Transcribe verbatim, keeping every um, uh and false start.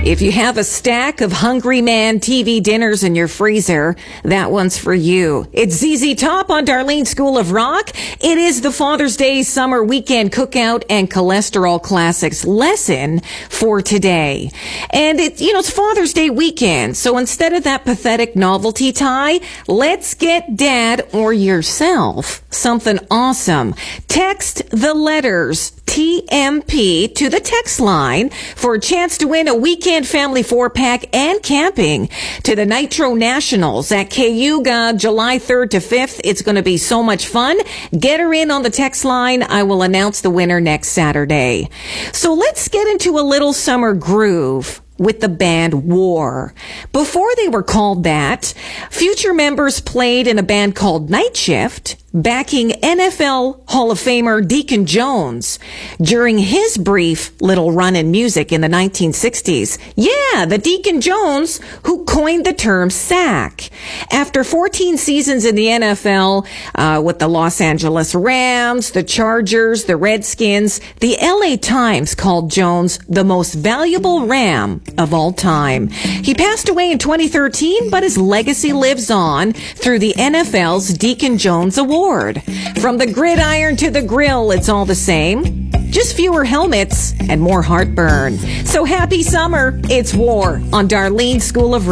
If you have a stack of Hungry Man T V dinners in your freezer, that one's for you. It's Z Z Top on Darlene School of Rock. It is the Father's Day Summer Weekend Cookout and Cholesterol Classics lesson for today. And it's, you know, it's Father's Day weekend. So instead of that pathetic novelty tie, let's get dad or yourself something awesome. Text the letters T M P to the text line for a chance to win a weekend family four-pack and camping to the Nitro Nationals at Cayuga, July third to fifth. It's going to be so much fun. Get her in on the text line. I will announce the winner next Saturday. So let's get into a little summer groove with the band War. Before they were called that, future members played in a band called Night Shift, backing N F L Hall of Famer Deacon Jones during his brief little run in music in the nineteen sixties. Yeah, the Deacon Jones who coined the term sack. After fourteen seasons in the N F L uh, with the Los Angeles Rams, the Chargers, the Redskins, the L A Times called Jones the most valuable Ram of all time. He passed away in twenty thirteen, but his legacy lives on through the N F L's Deacon Jones Award. From the gridiron to the grill, it's all the same. Just fewer helmets and more heartburn. So happy summer. It's War on Darlene School of Rock.